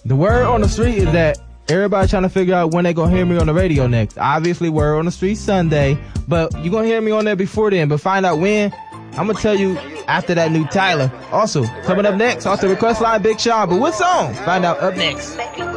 The word on the street is that everybody trying to figure out when they gonna hear me on the radio next. Obviously, word on the street Sunday, but you gonna hear me on there before then. But find out when. I'm gonna tell you after that new Tyler. Also, coming up next, off the request line, Big Sean. But what song? Find out up next.